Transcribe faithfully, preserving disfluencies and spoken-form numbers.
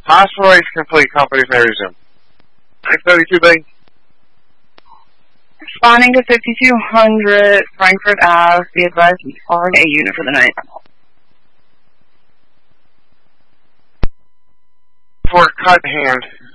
Possible race complete. Company may resume. nine thirty-two, Bing. Responding to fifty-two hundred Frankfurt Ave. Be advised, we are an A unit for the night. For cut hand.